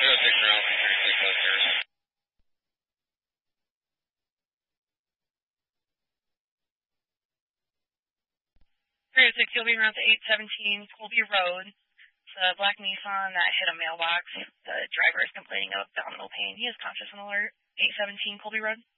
ground, 36 upstairs. 306, you'll be around to 817 Colby Road. It's a black Nissan that hit a mailbox. The driver is complaining of abdominal pain. He is conscious and alert. 817 Colby Road.